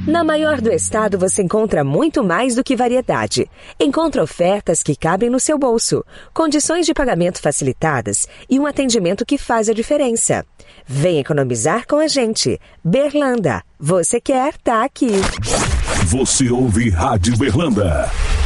Na maior do estado você encontra muito mais do que variedade. Encontra ofertas que cabem no seu bolso, condições de pagamento facilitadas e um atendimento que faz a diferença. Vem economizar com a gente. Berlanda, você quer, tá aqui. Você ouve Rádio Berlanda.